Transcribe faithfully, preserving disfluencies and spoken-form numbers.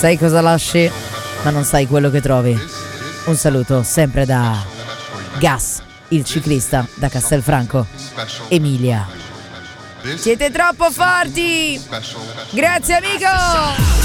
Sai cosa lasci, ma non sai quello che trovi. Un saluto sempre da Gas, il ciclista da Castelfranco, Emilia. Siete troppo forti! Grazie amico!